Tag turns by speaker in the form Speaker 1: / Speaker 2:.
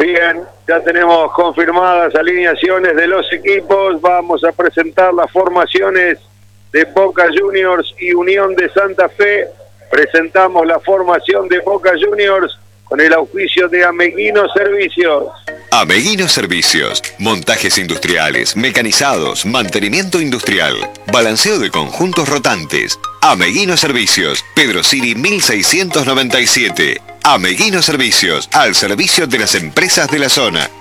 Speaker 1: Bien, ya tenemos confirmadas alineaciones de los equipos. Vamos a presentar las formaciones de Boca Juniors y Unión de Santa Fe. Presentamos la formación de Boca Juniors con el auspicio de Ameguino Servicios.
Speaker 2: Ameguino Servicios, montajes industriales, mecanizados, mantenimiento industrial, balanceo de conjuntos rotantes. Ameguino Servicios, Pedro Siri 1697. Ameguino Servicios, al servicio de las empresas de la zona.